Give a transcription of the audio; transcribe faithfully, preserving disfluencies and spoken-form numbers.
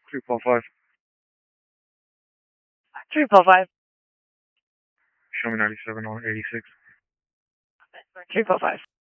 three four five. three four five. Show me ninety-seven on eighty-six. three four five.